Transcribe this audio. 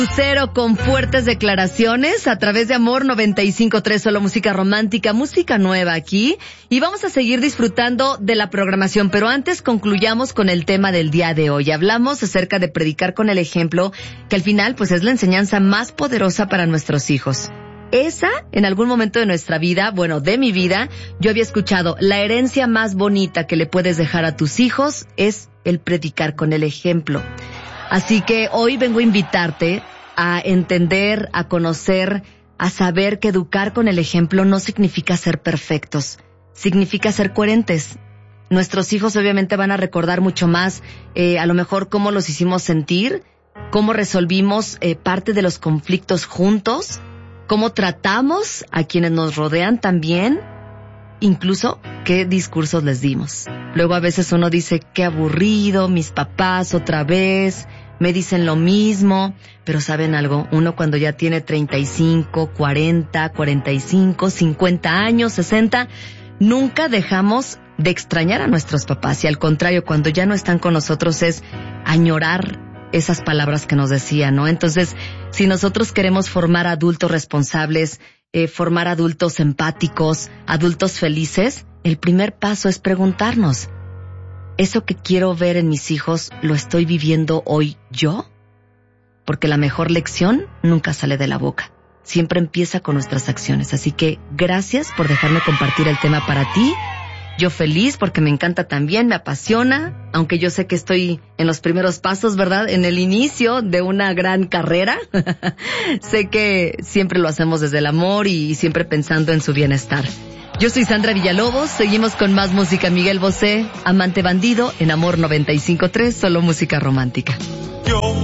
Lucero con fuertes declaraciones a través de Amor 95.3, solo música romántica, música nueva aquí. Y vamos a seguir disfrutando de la programación, pero antes concluyamos con el tema del día de hoy. Hablamos acerca de predicar con el ejemplo, que al final pues es la enseñanza más poderosa para nuestros hijos. Esa, en algún momento de nuestra vida, bueno, de mi vida, yo había escuchado, la herencia más bonita que le puedes dejar a tus hijos es el predicar con el ejemplo. Así que hoy vengo a invitarte a entender, a conocer, a saber que educar con el ejemplo no significa ser perfectos, significa ser coherentes. Nuestros hijos obviamente van a recordar mucho más, a lo mejor cómo los hicimos sentir, cómo resolvimos parte de los conflictos juntos, cómo tratamos a quienes nos rodean también, incluso qué discursos les dimos. Luego a veces uno dice, qué aburrido, mis papás otra vez, me dicen lo mismo, pero ¿saben algo? Uno cuando ya tiene 35, 40, 45, 50 años, 60, nunca dejamos de extrañar a nuestros papás. Y al contrario, cuando ya no están con nosotros es añorar esas palabras que nos decían, ¿no? Entonces, si nosotros queremos formar adultos responsables, formar adultos empáticos, adultos felices, el primer paso es preguntarnos, ¿eso que quiero ver en mis hijos lo estoy viviendo hoy yo? Porque la mejor lección nunca sale de la boca, siempre empieza con nuestras acciones. Así que gracias por dejarme compartir el tema para ti. Yo feliz porque me encanta también, me apasiona, aunque yo sé que estoy en los primeros pasos, ¿verdad? En el inicio de una gran carrera. Sé que siempre lo hacemos desde el amor y siempre pensando en su bienestar. Yo soy Sandra Villalobos, seguimos con más música. Miguel Bosé, Amante Bandido, en Amor 95.3, solo música romántica.